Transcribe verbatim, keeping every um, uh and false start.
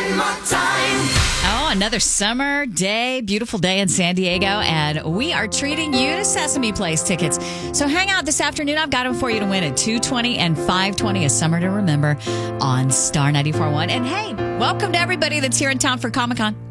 One more time. Oh, another summer day, beautiful day in San Diego, and we are treating you to Sesame Place tickets. So hang out this afternoon. I've got them for you to win at two twenty and five twenty, a summer to remember on Star ninety-four point one. And hey, welcome to everybody that's here in town for Comic-Con.